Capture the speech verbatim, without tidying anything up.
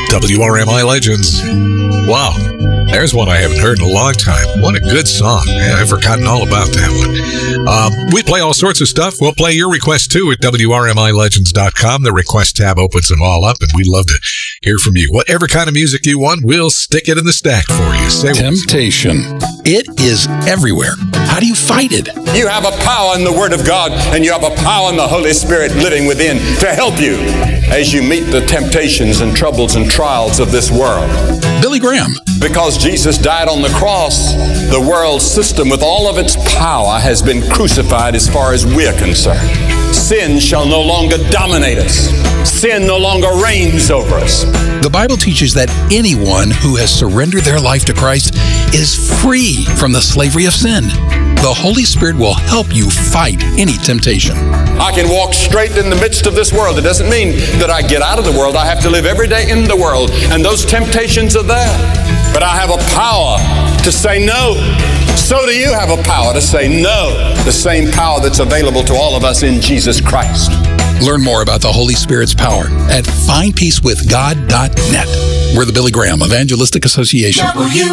W R M I Legends. Wow, there's one I haven't heard in a long time. What a good song. Yeah, I've forgotten all about that one. Um, we play all sorts of stuff. We'll play your requests too at W R M I Legends dot com. The request tab opens them all up, and we'd love to hear from you. Whatever kind of music you want, we'll stick it in the stack for you. Say Temptation. It is everywhere. How do you fight it? You have a power in the Word of God, and you have a power in the Holy Spirit living within to help you as you meet the temptations and troubles and trials of this world. Billy Graham. Because Jesus died on the cross, the world system with all of its power has been crucified as far as we're concerned. Sin shall no longer dominate us. Sin no longer reigns over us. The Bible teaches that anyone who has surrendered their life to Christ is free from the slavery of sin. The Holy Spirit will help you fight any temptation. I can walk straight in the midst of this world. It doesn't mean that I get out of the world. I have to live every day in the world, and those temptations are there. But I have a power to say no. So do you have a power to say no. The same power that's available to all of us in Jesus Christ. Learn more about the Holy Spirit's power at find peace with god dot net. We're the Billy Graham Evangelistic Association.